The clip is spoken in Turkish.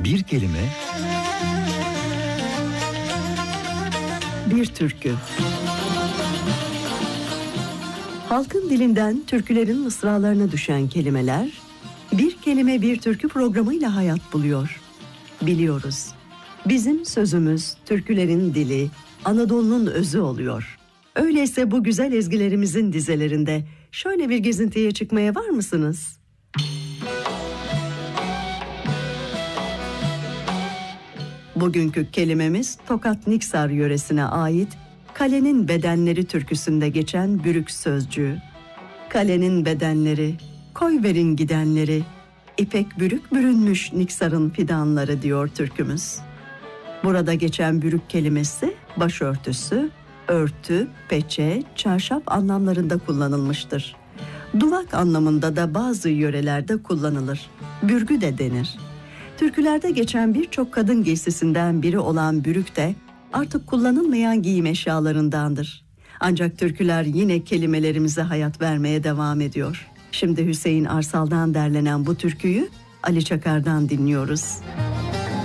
Bir kelime, bir türkü. Halkın dilinden türkülerin mısralarına düşen kelimeler, bir kelime bir türkü programıyla hayat buluyor. Biliyoruz, bizim sözümüz türkülerin dili, Anadolu'nun özü oluyor. Öyleyse bu güzel ezgilerimizin dizelerinde şöyle bir gezintiye çıkmaya var mısınız? Bugünkü kelimemiz Tokat Niksar yöresine ait Kalenin Bedenleri türküsünde geçen bürük sözcüğü. Kalenin bedenleri, koy verin gidenleri, İpek bürük bürünmüş Niksar'ın fidanları diyor türkümüz. Burada geçen bürük kelimesi başörtüsü, örtü, peçe, çarşaf anlamlarında kullanılmıştır. Duvak anlamında da bazı yörelerde kullanılır. Bürgü de denir. Türkülerde geçen birçok kadın giysisinden biri olan bürük de artık kullanılmayan giyim eşyalarındandır. Ancak türküler yine kelimelerimize hayat vermeye devam ediyor. Şimdi Hüseyin Arsal'dan derlenen bu türküyü Ali Çakar'dan dinliyoruz.